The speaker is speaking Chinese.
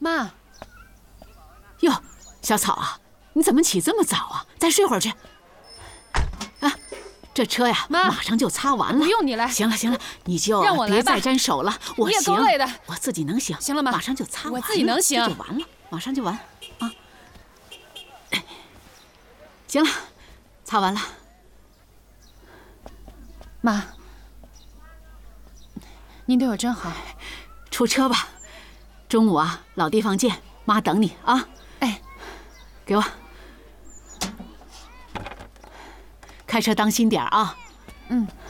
妈， 哟，小草啊，你怎么起这么早啊？再睡会儿去。啊，这车呀， 妈， 马上就擦完了。 不用你来。 行了行了，你就让我来吧， 别再沾手了。我行， 你也够累的， 我自己能行。 行了妈， 马上就擦完了， 我自己能行， 这就完了，马上就完啊。行了，擦完了。 妈，您对我真好。 出车吧，中午啊，老地方见，妈等你啊。 哎， 给我。开车当心点啊。 嗯。